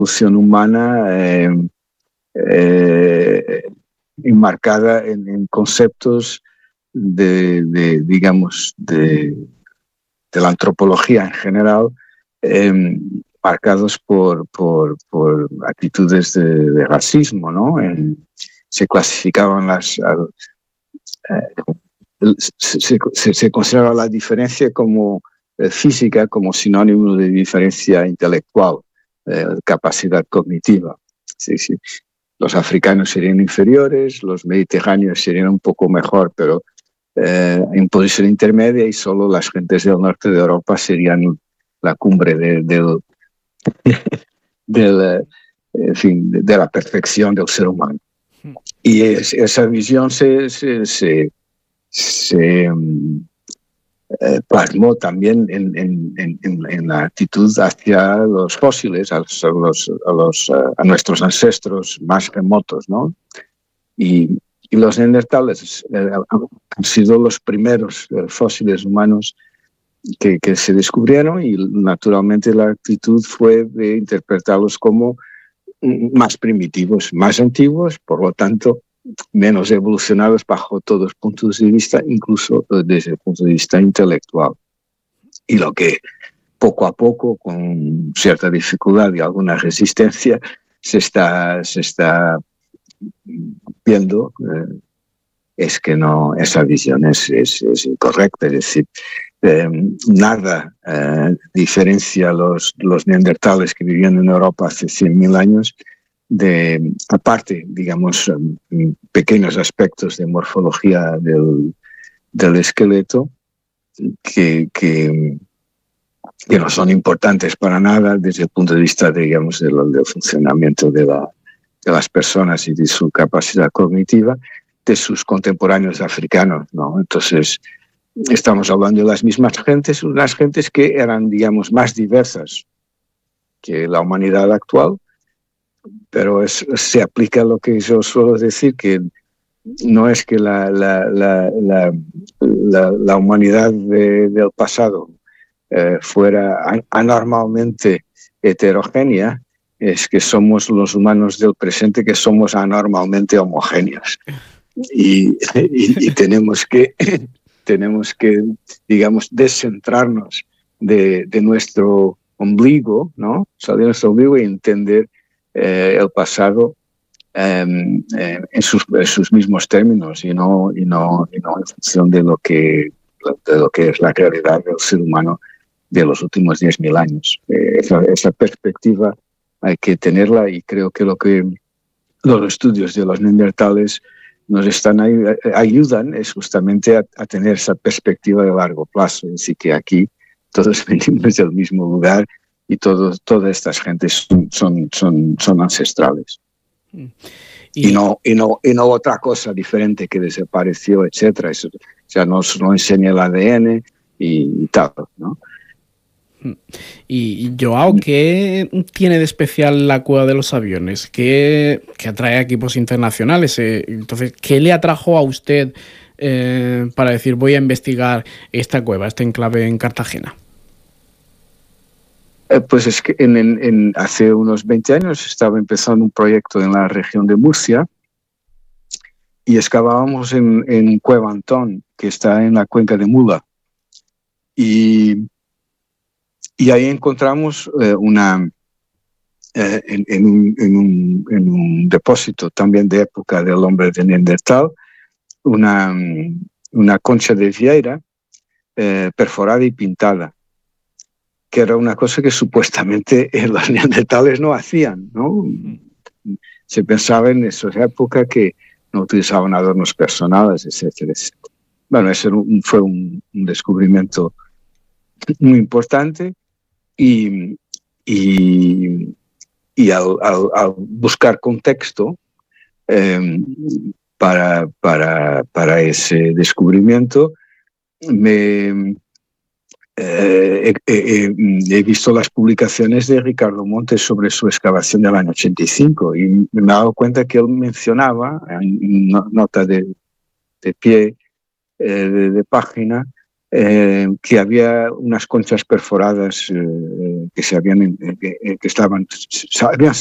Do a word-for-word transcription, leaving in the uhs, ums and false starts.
evolución humana eh, eh, enmarcada en, en conceptos de, de digamos, de, de la antropología en general, eh, marcados por, por, por actitudes de, de racismo, ¿no? En, se clasificaban las... Eh, se, se, se consideraba la diferencia como eh, física como sinónimo de diferencia intelectual, eh, capacidad cognitiva. Sí, sí. Los africanos serían inferiores, los mediterráneos serían un poco mejor, pero eh, en posición intermedia, y solo las gentes del norte de Europa serían la cumbre de, de, de, la, en fin, de, de la perfección del ser humano. Y es, esa visión se, se, se, se eh, plasmó también en, en, en, en la actitud hacia los fósiles, a, los, a, los, a, los, a nuestros ancestros más remotos, ¿no? Y, y los neandertales eh, han sido los primeros eh, fósiles humanos que, que se descubrieron, y naturalmente la actitud fue de interpretarlos como más primitivos, más antiguos, por lo tanto menos evolucionados bajo todos los puntos de vista, incluso desde el punto de vista intelectual. Y lo que poco a poco, con cierta dificultad y alguna resistencia, se está, se está viendo eh, es que no, esa visión es, es, es incorrecta. Es decir, eh, nada eh, diferencia los, los neandertales que vivían en Europa hace cien mil años, de, aparte, digamos, pequeños aspectos de morfología del, del esqueleto que, que, que no son importantes para nada desde el punto de vista, digamos, del, del funcionamiento de, la, de las personas y de su capacidad cognitiva, de sus contemporáneos africanos, ¿no? Entonces, estamos hablando de las mismas gentes, unas gentes que eran, digamos, más diversas que la humanidad actual, pero es, se aplica lo que yo suelo decir, que no es que la, la, la, la, la, la humanidad de, del pasado eh, fuera anormalmente heterogénea, es que somos los humanos del presente que somos anormalmente homogéneos. Y, y, y tenemos que, tenemos que, digamos, descentrarnos de, de nuestro ombligo, ¿no? Salir de nuestro ombligo y entender eh, el pasado eh, eh, en, sus, en sus mismos términos, y no, y, no, y no en función de lo que, de lo que es la realidad del ser humano de los últimos diez mil años. Eh, esa, esa perspectiva hay que tenerla, y creo que lo que los estudios de los neandertales nos están ayudan es justamente a, a tener esa perspectiva de largo plazo. Así que aquí todos venimos del mismo lugar y todos, todas estas gentes son, son, son, son ancestrales. Y, y, no, y, no, y no otra cosa diferente que desapareció, etcétera. Eso ya nos lo enseña el A D N y, y tal, ¿no? Y Joao, ¿qué tiene de especial la Cueva de los Aviones? ¿Qué, qué atrae a equipos internacionales? Entonces, ¿qué le atrajo a usted eh, para decir voy a investigar esta cueva, este enclave en Cartagena? Eh, pues es que en, en, en hace unos veinte años estaba empezando un proyecto en la región de Murcia y excavábamos en, en Cueva Antón, que está en la cuenca de Mula. Y Y ahí encontramos eh, una, eh, en, en, un, en, un, en un depósito también de época del hombre de Neandertal, una, una concha de vieira eh, perforada y pintada, que era una cosa que supuestamente los neandertales no hacían, ¿no? Se pensaba en esa época que no utilizaban adornos personales, etcétera, etcétera. Bueno, ese fue un, un descubrimiento muy importante. Y, y, y al, al, al buscar contexto eh, para, para, para ese descubrimiento, me, eh, he, he, he visto las publicaciones de Ricardo Montes sobre su excavación del año ochenta y cinco, y me he dado cuenta que él mencionaba en nota de, de pie, eh, de, de página, Eh, que había unas conchas perforadas eh, que se habían que, que estaban se habían